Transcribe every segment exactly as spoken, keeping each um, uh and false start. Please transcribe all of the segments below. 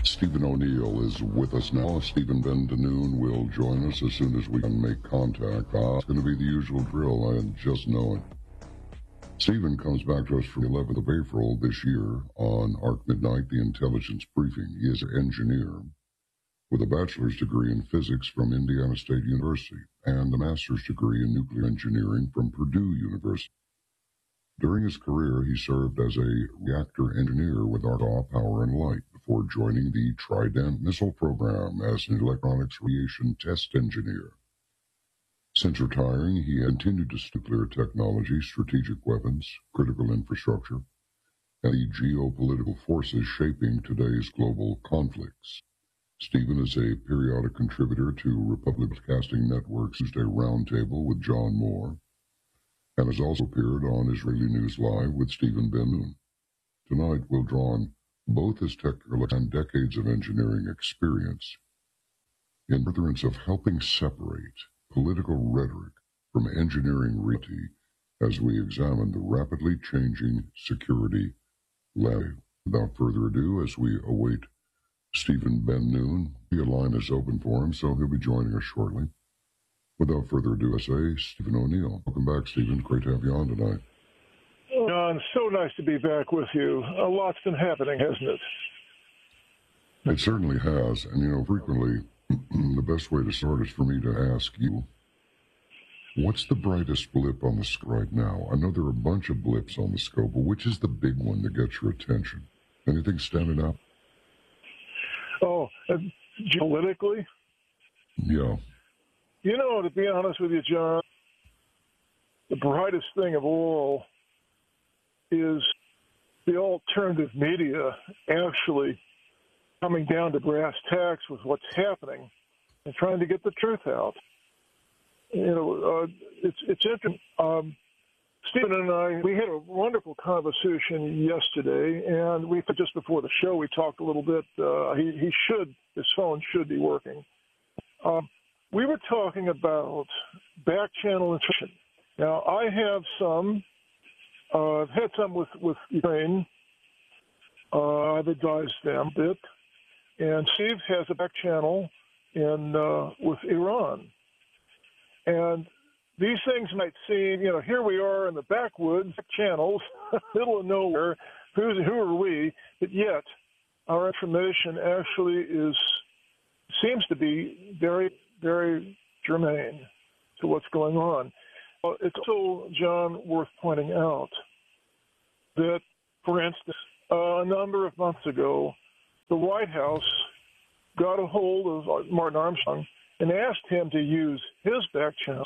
Stephen O'Neill is with us now. Stephen Ben DeNoon will join us as soon as we can make contact. Ah, it's going to be the usual drill, I just know it. Stephen comes back to us for the eleventh of April this year on Arc Midnight, the Intelligence Briefing. He is an engineer with a bachelor's degree in physics from Indiana State University and a master's degree in nuclear engineering from Purdue University. During his career, he served as a reactor engineer with Ardagh Power and Light before joining the Trident missile program as an electronics radiation test engineer. Since retiring, he continued to study nuclear technology, strategic weapons, critical infrastructure, and the geopolitical forces shaping today's global conflicts. Stephen is a periodic contributor to Republic Broadcasting Network's Tuesday Roundtable with John Moore, and has also appeared on Israeli News Live with Stephen Ben-Nun. Tonight, we'll draw on both his technical and decades of engineering experience in furtherance of helping separate political rhetoric from engineering reality as we examine the rapidly changing security landscape. Without further ado, as we await Stephen Ben-Nun, the line is open for him, so he'll be joining us shortly. Without further ado, I say, Stephen O'Neill. Welcome back, Stephen. Great to have you on tonight. John, so nice to be back with you. A lot's been happening, hasn't it? It certainly has. And, you know, frequently, the best way to start is for me to ask you, what's the brightest blip on the scope right now? I know there are a bunch of blips on the scope, but which is the big one that gets your attention? Anything standing out? Oh, uh, politically? Yeah. You know, to be honest with you, John, the brightest thing of all is the alternative media actually coming down to brass tacks with what's happening and trying to get the truth out. You know, uh, it's it's interesting. Um, Stephen and I, we had a wonderful conversation yesterday, and we just before the show we talked a little bit. Uh, he he should his phone should be working. Um, we were talking about back channel intrusion. Now I have some. Uh, I've had some with with Ukraine. Uh, I've advised them a bit. And Steve has a back channel in uh, with Iran. And these things might seem, you know, here we are in the backwoods, channels, middle of nowhere. Who's, who are we? But yet, our information actually is seems to be very, very germane to what's going on. Uh, it's also, John, worth pointing out that, for instance, uh, a number of months ago, the White House got a hold of Martin Armstrong and asked him to use his back channels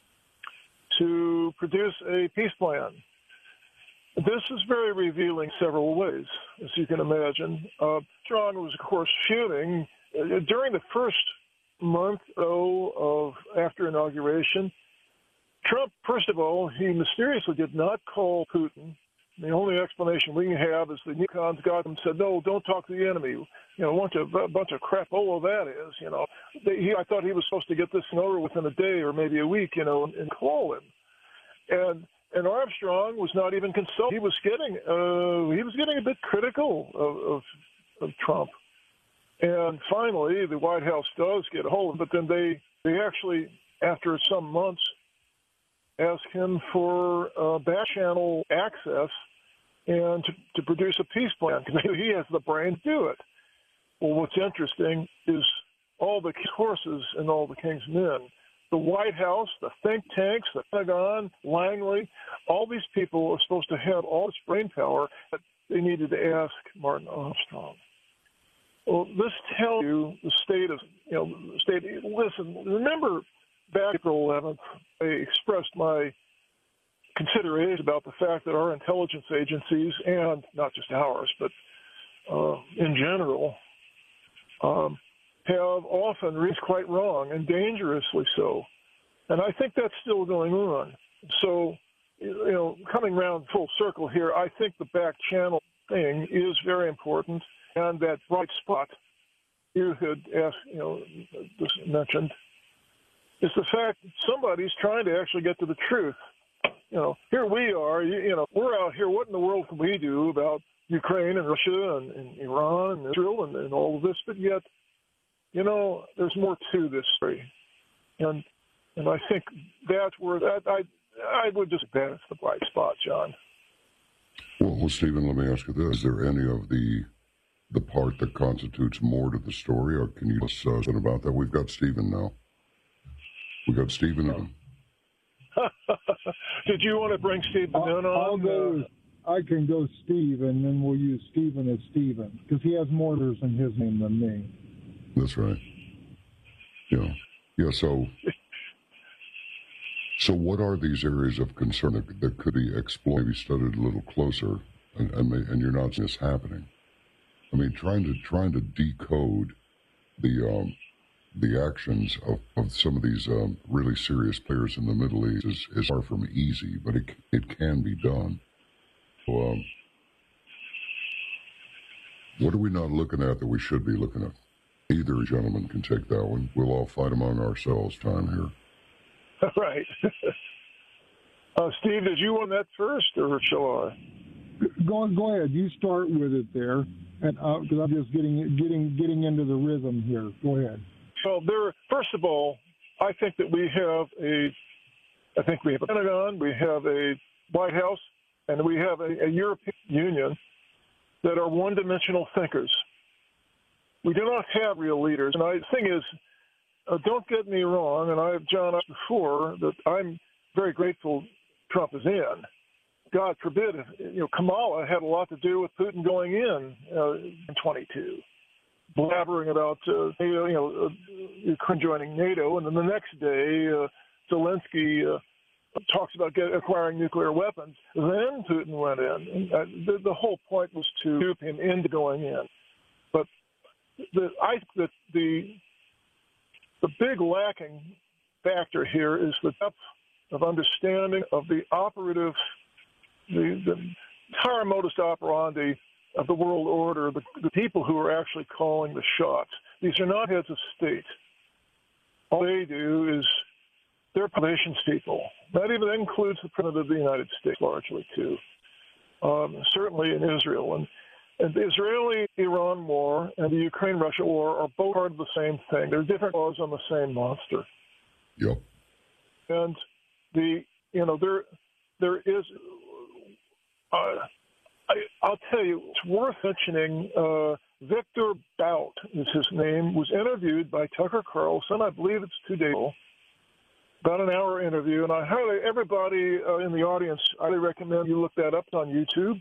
to produce a peace plan. This is very revealing several ways, as you can imagine. Uh, Armstrong was, of course, fuming. Uh, during the first month or so of after inauguration, Trump, first of all, he mysteriously did not call Putin. The only explanation we have is the neocons got him and said, no, don't talk to the enemy. You know, a bunch of, a bunch of crap. Oh, that is, you know. They, he, I thought he was supposed to get this over within a day or maybe a week, you know, and, and call him. And and Armstrong was not even consulted. He was getting uh, he was getting a bit critical of, of, of Trump. And finally, the White House does get a hold of him, but then they, they actually, after some months, ask him for uh, back channel access and to, to produce a peace plan because he has the brain to do it. Well, what's interesting is all the horses and all the king's men, the White House, the think tanks, the Pentagon, Langley, all these people are supposed to have all this brain power that they needed to ask Martin Armstrong. Well, this tells you the state of, you know, the state. Listen, remember back April eleventh, I expressed my consideration about the fact that our intelligence agencies, and not just ours, but uh, in general, um, have often reached quite wrong and dangerously so. And I think that's still going on. So, you know, coming around full circle here, I think the back channel thing is very important. And that bright spot you had asked, you know, just mentioned, is the fact that somebody's trying to actually get to the truth. you know, here we are, you, you know, we're out here. What in the world can we do about Ukraine and Russia and, and Iran and Israel and, and all of this? But yet, you know, there's more to this story. And and I think that's where that I I would just bet it's the bright spot, John. Well, well, Stephen, let me ask you this: is there any of the the part that constitutes more to the story, or can you tell us something about that? We've got Stephen now. We've got Stephen in. Did you want to bring Stephen I'll, in on? I'll go. I can go Steve, and then we'll use Stephen as Stephen because he has more letters in his name than me. That's right. Yeah. Yeah. So. So what are these areas of concern that, that could be explored, maybe studied a little closer, and, and, and you're not seeing this happening? I mean, trying to trying to decode the um, the actions of, of some of these um, really serious players in the Middle East is, is far from easy, but it it can be done. So, um, what are we not looking at that we should be looking at? Either gentleman can take that one. We'll all fight among ourselves time here. Right. uh, Steve, did you want that first, or shall I? Go go ahead. You start with it there, and because uh, I'm just getting getting getting into the rhythm here. Go ahead. So there. First of all, I think that we have a. I think we have a Pentagon, we have a White House, and we have a, a European Union that are one-dimensional thinkers. We do not have real leaders, and I, the thing is. Uh, don't get me wrong, and I have John asked before that I'm very grateful Trump is in. God forbid, if, you know, Kamala had a lot to do with Putin going in uh, in twenty-two, blabbering about uh, NATO, you know, uh, Ukraine joining NATO, and then the next day uh, Zelensky uh, talks about get, acquiring nuclear weapons. Then Putin went in. And, uh, the, the whole point was to dupe him into going in. But the, I think that the The big lacking factor here is the depth of understanding of the operative, the, the entire modus operandi of the world order, the, the people who are actually calling the shots. These are not heads of state. All they do is they're relations people. That even includes the President of the United States largely, too, um, certainly in Israel. And And the Israeli-Iran war and the Ukraine-Russia war are both part of the same thing. They're different laws on the same monster. Yep. And the you know there there is uh, I, I'll tell you it's worth mentioning. Uh, Victor Bout is his name. Was interviewed by Tucker Carlson. I believe it's two days ago. About an hour interview, and I highly everybody uh, in the audience. I highly recommend you look that up on YouTube.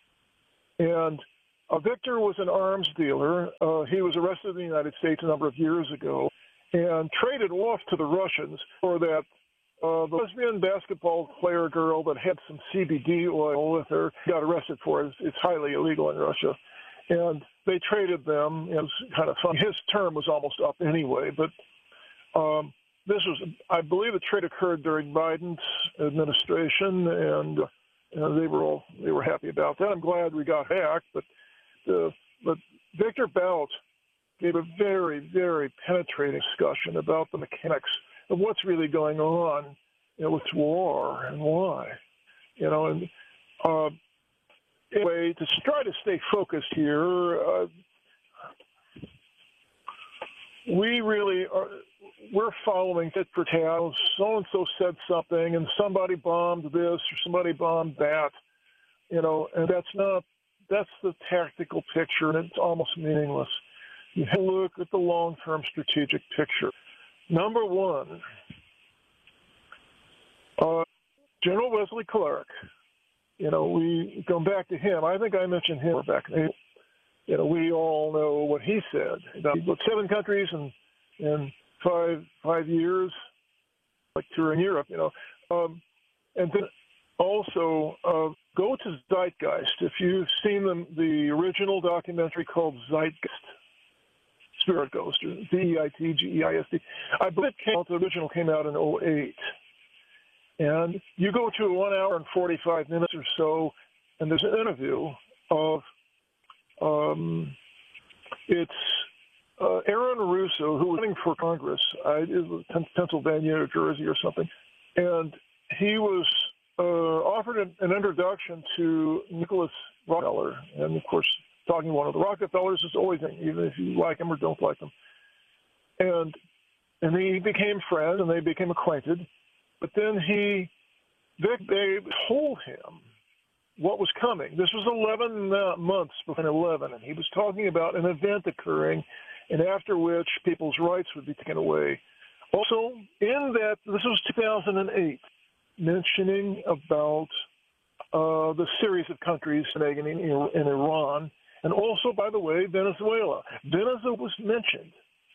And Uh, Victor was an arms dealer. Uh, he was arrested in the United States a number of years ago and traded off to the Russians for that uh, the lesbian basketball player girl that had some C B D oil with her, got arrested for it. It's, it's highly illegal in Russia. And they traded them. It was kind of fun. His term was almost up anyway, but um, this was, I believe the trade occurred during Biden's administration, and uh, they were all, they were happy about that. I'm glad we got hacked, but Uh, but Victor Bout gave a very, very penetrating discussion about the mechanics of what's really going on, you know, with war and why, you know. And uh, anyway, to try to stay focused here, uh, we really are. We're following tit for tat. So and so said something, and somebody bombed this or somebody bombed that, you know, and that's not. That's the tactical picture, and it's almost meaningless. You have to look at the long-term strategic picture. Number one, uh, General Wesley Clark. You know, we go back to him. I think I mentioned him back then. You know, we all know what he said about seven countries in in five five years, like touring Europe. You know, um, and then also. Uh, Go to Zeitgeist. If you've seen the, the original documentary called Zeitgeist, Spirit Ghost, or Z E I T G E I S T, I believe it came out, the original came out in oh eight. And you go to one hour and forty-five minutes or so, and there's an interview of, um, it's uh, Aaron Russo, who was running for Congress, I, it was Pennsylvania or Jersey or something, and he was uh, offered an, an introduction to Nicholas Rockefeller. And, of course, talking to one of the Rockefellers is always, even if you like them or don't like them. And and they became friends, and they became acquainted. But then he, Vic Babe told him what was coming. This was eleven uh, months before nine eleven, and he was talking about an event occurring, and after which people's rights would be taken away. Also, in that, this was two thousand eight, mentioning about uh, the series of countries in, in Iran, and also, by the way, Venezuela. Venezuela was mentioned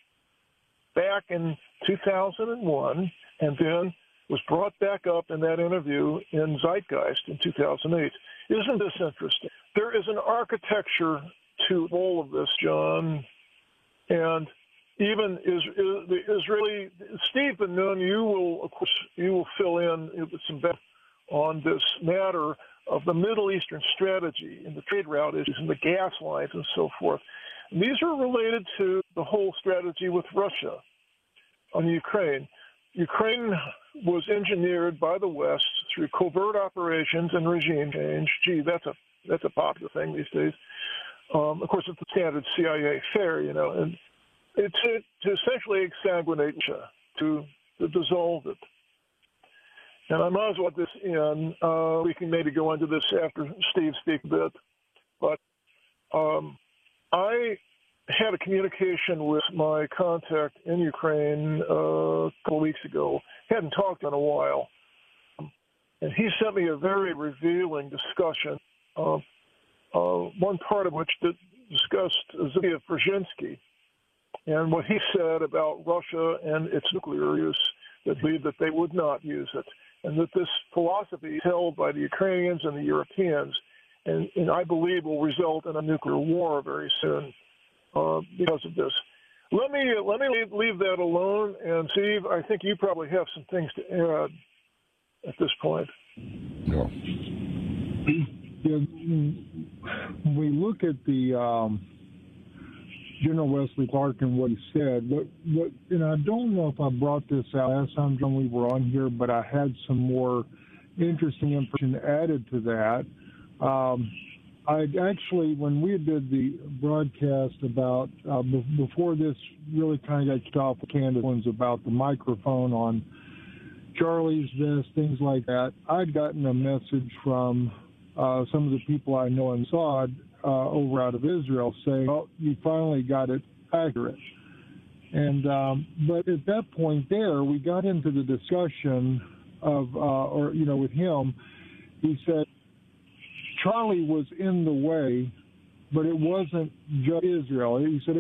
back in two thousand one, and then was brought back up in that interview in Zeitgeist in two thousand eight. Isn't this interesting? There is an architecture to all of this, John, and even is, is the Israeli, Steve Bannon, you will, of course, you will fill in with some back on this matter of the Middle Eastern strategy and the trade route issues and the gas lines and so forth. And these are related to the whole strategy with Russia on Ukraine. Ukraine was engineered by the West through covert operations and regime change. Gee, that's a that's a popular thing these days. Um, of course, it's the standard C I A fare, you know, and it's to, to essentially exsanguinate Russia, to, to dissolve it. And I might as well put this in. Uh, we can maybe go into this after Steve speaks a bit, but um, I had a communication with my contact in Ukraine uh, a couple of weeks ago. Hadn't talked in a while. And he sent me a very revealing discussion, uh, uh, one part of which discussed Zbigniew Brzezinski and what he said about Russia and its nuclear use, that believed that they would not use it, and that this philosophy is held by the Ukrainians and the Europeans, and, and I believe will result in a nuclear war very soon. Uh, because of this. Let me uh, let me leave, leave that alone. And Steve, I think you probably have some things to add at this point. No. Yeah, we look at the um, General Wesley Clark and what he said, but, but and I don't know if I brought this out last time, John, we were on here, but I had some more interesting information added to that. Um, I actually, when we did the broadcast about, uh, b- before this really kind of got kicked off with candid ones about the microphone on Charlie's vest, things like that, I'd gotten a message from uh, some of the people I know in Saud uh, over out of Israel saying, oh, you finally got it accurate. And um, but at that point there, we got into the discussion of, uh, or, you know, with him, he said, Charlie was in the way, but it wasn't just Israel. He said